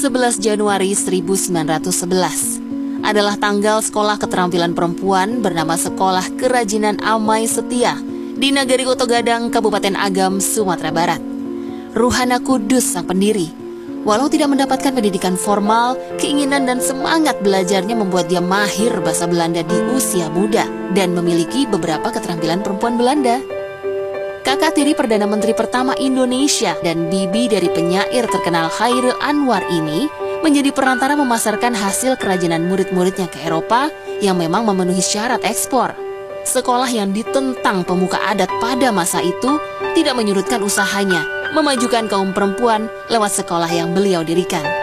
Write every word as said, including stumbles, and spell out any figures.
sebelas Januari seribu sembilan ratus sebelas adalah tanggal sekolah keterampilan perempuan bernama Sekolah Kerajinan Amai Setia di Nagari Oto Gadang, Kabupaten Agam, Sumatera Barat. Ruhana Kudus sang pendiri. Walau tidak mendapatkan pendidikan formal, keinginan dan semangat belajarnya membuat dia mahir bahasa Belanda di usia muda dan memiliki beberapa keterampilan perempuan Belanda. Kakak tiri Perdana Menteri pertama Indonesia dan bibi dari penyair terkenal Chairil Anwar ini menjadi perantara memasarkan hasil kerajinan murid-muridnya ke Eropa yang memang memenuhi syarat ekspor. Sekolah yang ditentang pemuka adat pada masa itu tidak menyurutkan usahanya memajukan kaum perempuan lewat sekolah yang beliau dirikan.